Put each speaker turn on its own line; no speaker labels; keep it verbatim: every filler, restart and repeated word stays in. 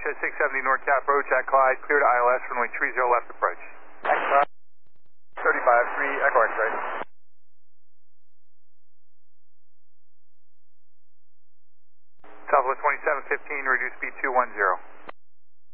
to six seventy North Cap Road, Jack Clyde, clear to I L S, runway three zero left approach.
thirty-five three, Echo X-ray.
Southwest twenty-seven fifteen, reduce speed two one zero.